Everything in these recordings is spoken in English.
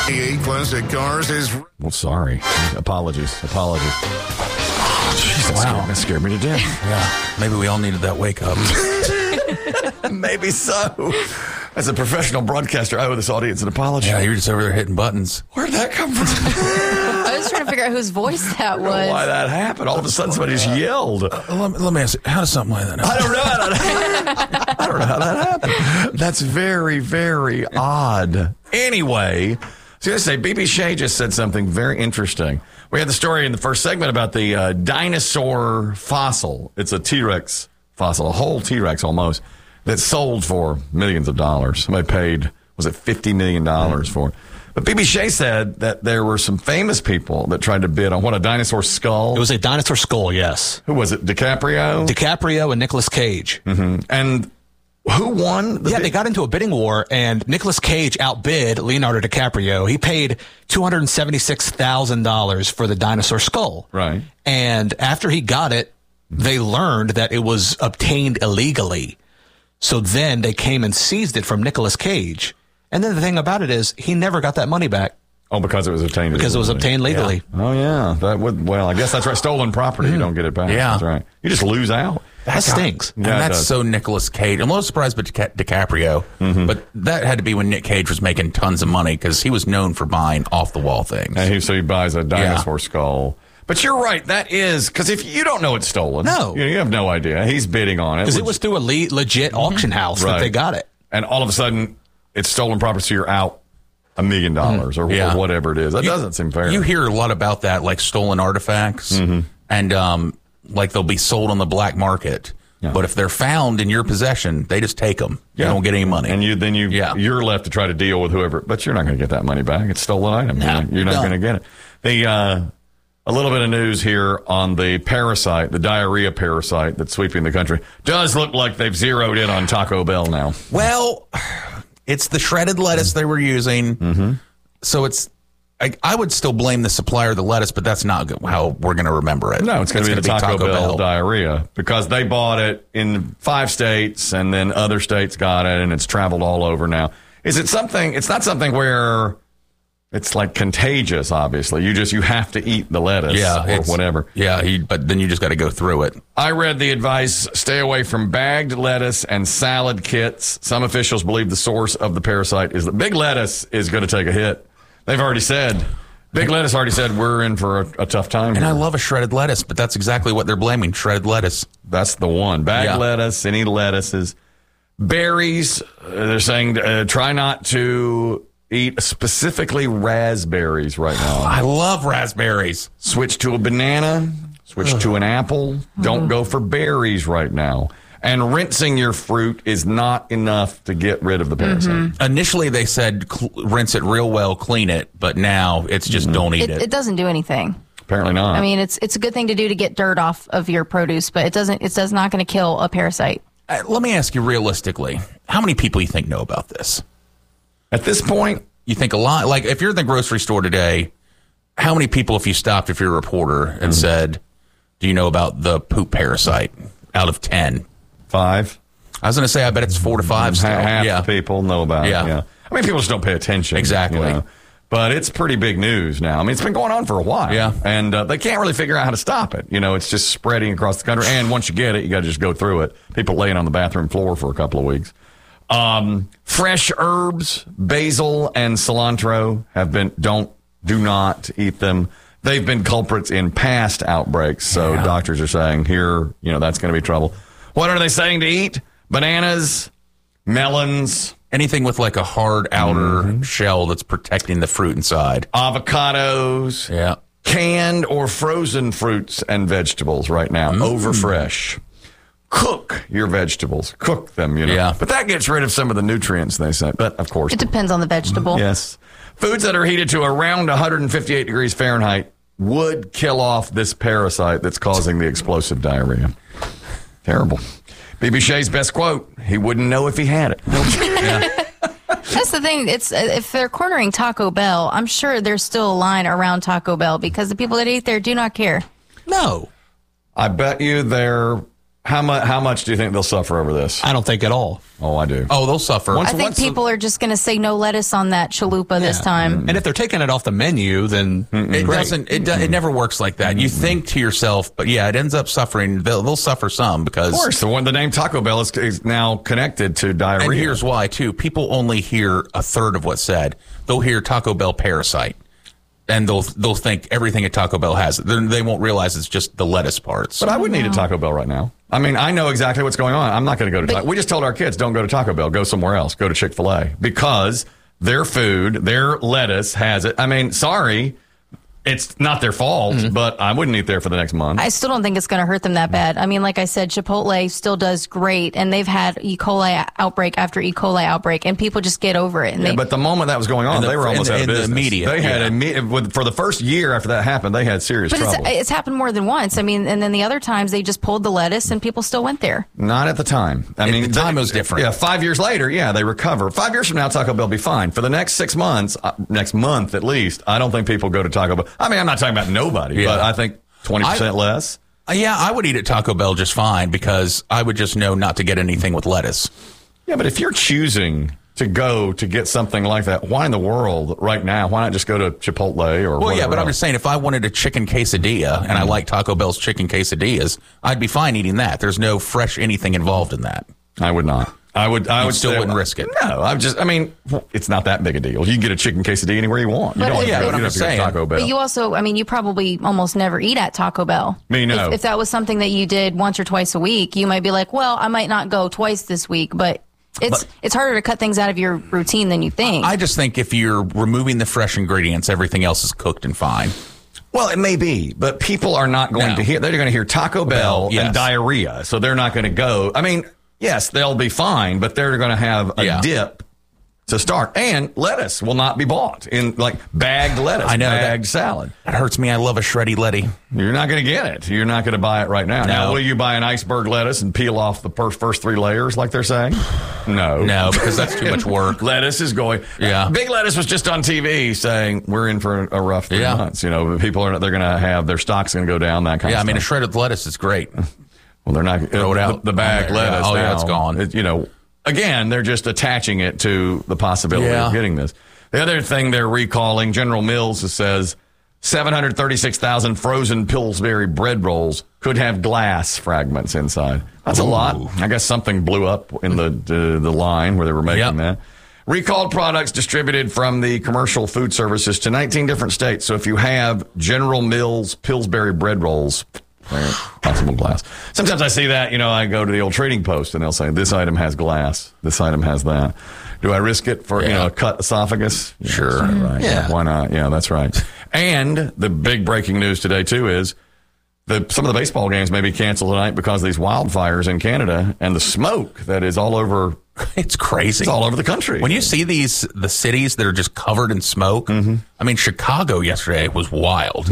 88 Classic Cars is... Well, sorry. Apologies. That scared me to death. Yeah, maybe we all needed that wake up. Maybe so. As a professional broadcaster, I owe this audience an apology. Yeah, you're just over there hitting buttons. Where'd that come from? I was trying to figure out whose voice that was. I don't know why that happened. All of a sudden, somebody just yelled. Let me ask you, how does something like that happen? I don't know how that happened. That's very, very odd. Anyway, I was going to say, BB Shea just said something very interesting. We had the story in the first segment about the dinosaur fossil. It's a T-Rex fossil, a whole T-Rex almost, that sold for millions of dollars. Somebody paid, was it $50 million for it? But BB Shea said that there were some famous people that tried to bid on a dinosaur skull. It was a dinosaur skull, yes. Who was it? DiCaprio? DiCaprio and Nicolas Cage. Mm-hmm. And who won? They got into a bidding war, and Nicolas Cage outbid Leonardo DiCaprio. He paid $276,000 for the dinosaur skull. Right. And after he got it, they learned that it was obtained illegally. So then they came and seized it from Nicolas Cage. And then the thing about it is he never got that money back. Oh, because it was obtained legally. Because it was obtained legally. Yeah. Oh, yeah. I guess that's right. Stolen property, you don't get it back. Yeah. That's right. You just lose out. That stinks. And that's so Nicolas Cage. I'm a little surprised by DiCaprio, but that had to be when Nick Cage was making tons of money because he was known for buying off-the-wall things. And so he buys a dinosaur skull. But you're right. That is, because if you don't know it's stolen. No. You have no idea. He's bidding on it. Because it was through a legit auction house that they got it. And all of a sudden, it's stolen property, so you're out $1 million or whatever it is. That doesn't seem fair. You hear a lot about that, like stolen artifacts, and like they'll be sold on the black market. Yeah. But if they're found in your possession, they just take them. You don't get any money. And you're left to try to deal with whoever. But you're not going to get that money back. It's a stolen item. No, you're not going to get it. A little bit of news here on the parasite, the diarrhea parasite that's sweeping the country. Does look like they've zeroed in on Taco Bell now. Well, it's the shredded lettuce they were using. So it's, I would still blame the supplier of the lettuce, but that's not how we're going to remember it. No, it's going to be the Taco Bell diarrhea because they bought it in 5 states and then other states got it and it's traveled all over now. Is it something, it's not something where it's like contagious, obviously. You have to eat the lettuce or whatever. Yeah, but then you just got to go through it. I read the advice, stay away from bagged lettuce and salad kits. Some officials believe the source of the parasite is that big lettuce is going to take a hit. They've already said, Big Lettuce already said we're in for a tough time. And here. I love a shredded lettuce, but that's exactly what they're blaming, shredded lettuce. That's the one. Bagged lettuce, any lettuces. Berries, they're saying try not to eat specifically raspberries right now. I love raspberries. Switch to a banana. Switch to an apple. Don't go for berries right now. And rinsing your fruit is not enough to get rid of the parasite. Initially, they said rinse it real well, clean it, but now it's just don't eat it. It doesn't do anything. Apparently not. I mean, it's a good thing to do to get dirt off of your produce, but it's not going to kill a parasite. Let me ask you realistically, how many people you think know about this? At this point, you think a lot. Like, if you're in the grocery store today, how many people, if you stopped, if you're a reporter, and said, do you know about the poop parasite out of 10? 5. I was going to say, I bet it's 4 to 5 still. Half the people know about it. Yeah. I mean, people just don't pay attention. Exactly. You know? But it's pretty big news now. I mean, it's been going on for a while. Yeah. And they can't really figure out how to stop it. You know, it's just spreading across the country. And once you get it, you got to just go through it. People laying on the bathroom floor for a couple of weeks. Fresh herbs, basil and cilantro do not eat them. They've been culprits in past outbreaks. So doctors are saying here, that's going to be trouble. What are they saying to eat? Bananas, melons. Anything with like a hard outer shell that's protecting the fruit inside. Avocados. Yeah. Canned or frozen fruits and vegetables right now. Over fresh. Cook your vegetables. Cook them, Yeah. But that gets rid of some of the nutrients, they say. But, of course. It depends on the vegetable. Yes. Foods that are heated to around 158 degrees Fahrenheit would kill off this parasite that's causing the explosive diarrhea. Terrible. BB Shea's best quote, he wouldn't know if he had it. That's the thing. It's if they're cornering Taco Bell, I'm sure there's still a line around Taco Bell because the people that eat there do not care. No. I bet you they're How much do you think they'll suffer over this? I don't think at all. Oh, I do. Oh, they'll suffer. I think people are just going to say no lettuce on that chalupa this time. And if they're taking it off the menu, then It doesn't. It never works like that. You think to yourself, but yeah, it ends up suffering. They'll suffer some because. Of course, the name Taco Bell is now connected to diarrhea. And here's why too. People only hear a third of what's said. They'll hear Taco Bell parasite, and they'll think everything at Taco Bell has it. They won't realize it's just the lettuce parts. But I wouldn't eat at Taco Bell right now. I mean, I know exactly what's going on. I'm not going to go to Taco. We just told our kids, don't go to Taco Bell. Go somewhere else. Go to Chick-fil-A. Because their food, their lettuce has it. I mean, sorry. It's not their fault, but I wouldn't eat there for the next month. I still don't think it's going to hurt them that bad. I mean, like I said, Chipotle still does great, and they've had E. coli outbreak after E. coli outbreak, and people just get over it. And but the moment that was going on, they were almost out of business. The media. They had for the first year after that happened, they had serious trouble. But it's happened more than once. I mean, and then the other times they just pulled the lettuce, and people still went there. Not at the time. I mean, the time was different. Yeah, 5 years later, they recover. 5 years from now, Taco Bell will be fine. For the next 6 months, next month at least, I don't think people go to Taco Bell. I mean, I'm not talking about nobody, but I think 20% less. Yeah, I would eat at Taco Bell just fine because I would just know not to get anything with lettuce. Yeah, but if you're choosing to go to get something like that, why in the world right now? Why not just go to Chipotle or Well, yeah, but else? I'm just saying if I wanted a chicken quesadilla and I like Taco Bell's chicken quesadillas, I'd be fine eating that. There's no fresh anything involved in that. I would not. I would still say, wouldn't risk it. No, I mean, it's not that big a deal. You can get a chicken quesadilla anywhere you want. You But don't yeah, have but to I'm go just to saying. Taco Bell. But you also, I mean, you probably almost never eat at Taco Bell. Me, no. If that was something that you did once or twice a week, you might be like, well, I might not go twice this week, but it's harder to cut things out of your routine than you think. I just think if you're removing the fresh ingredients, everything else is cooked and fine. Well, it may be, but people are not going to hear. They're going to hear Taco Bell yes. and diarrhea, so they're not going to go. I mean, yes, they'll be fine, but they're going to have a dip to start. And lettuce will not be bought in like bagged lettuce, I know bagged salad. That hurts me. I love a shreddy letty. You're not going to get it. You're not going to buy it right now. No. Now, will you buy an iceberg lettuce and peel off the first 3 layers like they're saying? No. No, because that's too much work. Lettuce is going. Yeah. Big Lettuce was just on TV saying we're in for a rough 3 months. You know, people they're going to have their stock's going to go down, that kind of Yeah, I stuff. mean, a shredded lettuce is great. Well, they're not Throw it out. the bagged Oh, yeah. lettuce. Oh, yeah, now, it's gone. You know, again, they're just attaching it to the possibility of getting this. The other thing they're recalling, General Mills says 736,000 frozen Pillsbury bread rolls could have glass fragments inside. That's a lot. I guess something blew up in the line where they were making that. Recalled products distributed from the commercial food services to 19 different states. So if you have General Mills Pillsbury bread rolls, possible glass. Sometimes I see that, I go to the old Trading Post and they'll say, this item has glass. This item has that. Do I risk it for, a cut esophagus? Sure. Right. Yeah. Why not? Yeah, that's right. And the big breaking news today, too, is some of the baseball games may be canceled tonight because of these wildfires in Canada and the smoke that is all over. It's crazy. It's all over the country. When you see the cities that are just covered in smoke, I mean, Chicago yesterday was wild.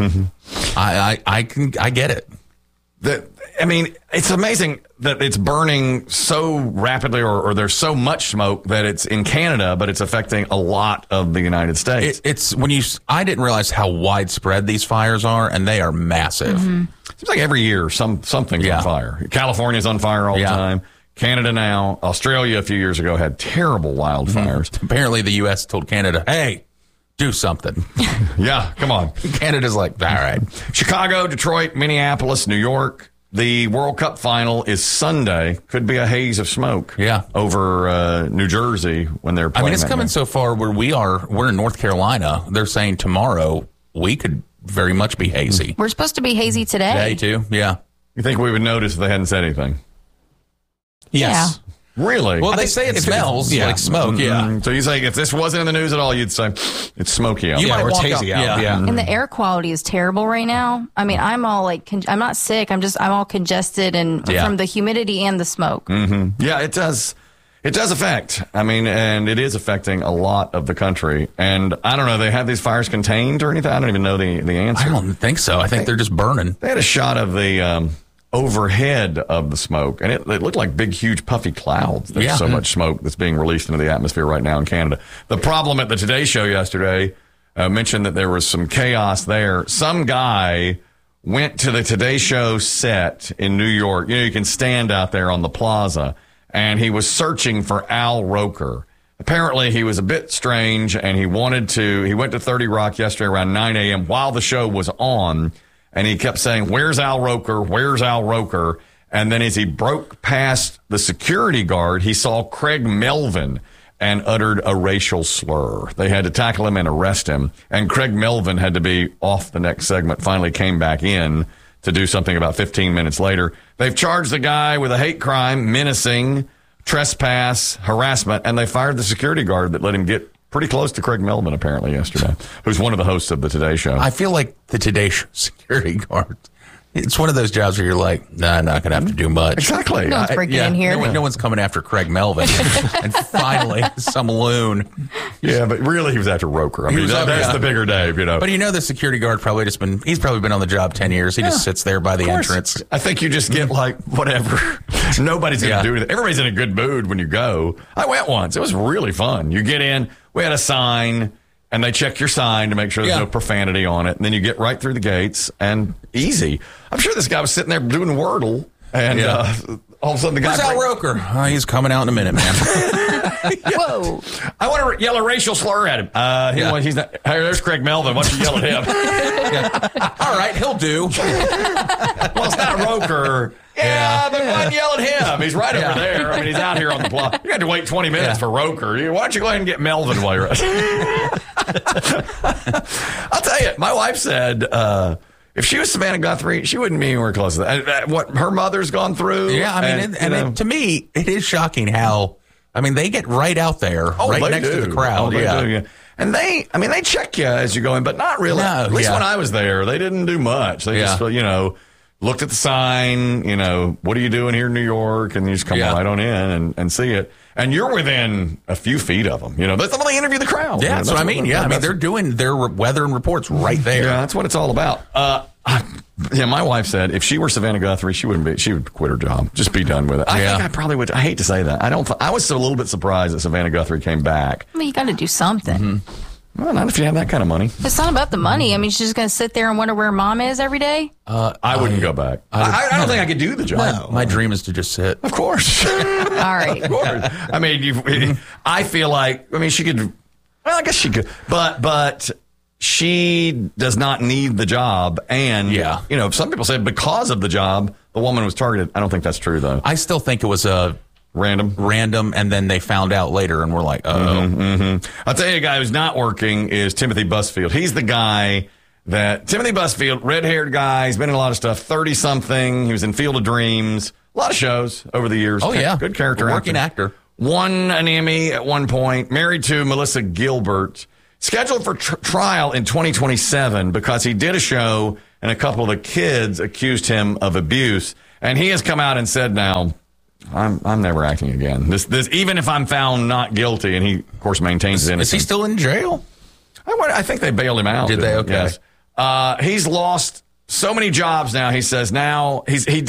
I get it. It's amazing that it's burning so rapidly or there's so much smoke that it's in Canada, but it's affecting a lot of the United States. I didn't realize how widespread these fires are, and they are massive. Seems like every year something's on fire. California's on fire all the time. Canada now. Australia a few years ago had terrible wildfires. Apparently the U.S. told Canada, hey, do something. Yeah, come on. Canada's like, all right. Chicago, Detroit, Minneapolis, New York. The World Cup final is Sunday. Could be a haze of smoke over New Jersey when they're playing. I mean, it's coming so far where we're in North Carolina. They're saying tomorrow we could very much be hazy. We're supposed to be hazy today. Today, too, yeah. You think we would notice if they hadn't said anything? Yes. Really? Well, they say it smells like smoke, So you say if this wasn't in the news at all, you'd say it's smoky out. You might or it's walk hazy out. out. Yeah. And the air quality is terrible right now. I mean, I'm all like, I'm not sick. I'm all congested and from the humidity and the smoke. Yeah, it does. It does affect. I mean, and it is affecting a lot of the country. And I don't know, they have these fires contained or anything? I don't even know the answer. I don't think so. I think they're just burning. They had a shot of the overhead of the smoke, and it looked like big, huge, puffy clouds. There's so much smoke that's being released into the atmosphere right now in Canada. The problem at the Today Show yesterday mentioned that there was some chaos there. Some guy went to the Today Show set in New York. You know, you can stand out there on the plaza, and he was searching for Al Roker. Apparently, he was a bit strange, and he went to 30 Rock yesterday around 9 a.m. while the show was on, and he kept saying, "Where's Al Roker? Where's Al Roker?" And then as he broke past the security guard, he saw Craig Melvin and uttered a racial slur. They had to tackle him and arrest him. And Craig Melvin had to be off the next segment, finally came back in to do something about 15 minutes later. They've charged the guy with a hate crime, menacing, trespass, harassment, and they fired the security guard that let him get pretty close to Craig Melvin apparently yesterday, who's one of the hosts of the Today Show. I feel like the Today Show security guard. It's one of those jobs where you're like, nah, not going to have to do much. Exactly. No one's breaking in here. No one's coming after Craig Melvin. And finally, some loon. Yeah, but really he was after Roker. I mean, that's the bigger Dave, you know. But the security guard he's probably been on the job 10 years. He just sits there by the entrance. I think you just get like, whatever. Nobody's going to do anything. Everybody's in a good mood when you go. I went once. It was really fun. You get in, we had a sign, and they check your sign to make sure there's no profanity on it. And then you get right through the gates, and easy. I'm sure this guy was sitting there doing Wordle, and all of a sudden the guy... Where's Al Roker? He's coming out in a minute, man. Whoa. I want to yell a racial slur at him. He's not... Hey, there's Craig Melvin. Why don't you yell at him? All right, he'll do. Well, it's not Roker. Yeah, but why don't you yell at him? He's right over there. I mean, he's out here on the block. You had to wait 20 minutes for Roker. Why don't you go ahead and get Melvin while you're at it? I'll tell you, my wife said if she was Savannah Guthrie, she wouldn't be anywhere close to that. What her mother's gone through. Yeah, I mean, to me, it is shocking how, they get right out there, right next to the crowd. Do. And they check you as you go in, but not really. No, at least when I was there, they didn't do much. They just, looked at the sign, what are you doing here in New York? And you just come right on in and see it. And you're within a few feet of them. That's how they interview the crowd. Yeah, that's what I mean. Yeah, they're doing their weather and reports right there. Yeah, that's what it's all about. My wife said if she were Savannah Guthrie, she would quit her job. Just be done with it. I think I probably would. I hate to say that. I was a little bit surprised that Savannah Guthrie came back. You got to do something. Mm-hmm. Well, not if you have that kind of money. It's not about the money. She's just going to sit there and wonder where mom is every day. I wouldn't go back. I don't think I could do the job. My dream is to just sit. Of course. All right. Of course. I feel like, she could, well, I guess she could, but she does not need the job. And, some people say because of the job, the woman was targeted. I don't think that's true, though. I still think it was random, and then they found out later, and we're like, oh. I'll tell you a guy who's not working is Timothy Busfield. He's the guy Timothy Busfield, red-haired guy, he's been in a lot of stuff, 30-something. He was in Field of Dreams, a lot of shows over the years. Oh, yeah. Good character working actor. Won an Emmy at one point, married to Melissa Gilbert, scheduled for trial in 2027 because he did a show and a couple of the kids accused him of abuse. And he has come out and said now, I'm never acting again. This even if I'm found not guilty, and he of course maintains his innocence. Is he still in jail? I think they bailed him out. Did they? Okay. Yes. He's lost so many jobs now. He says now he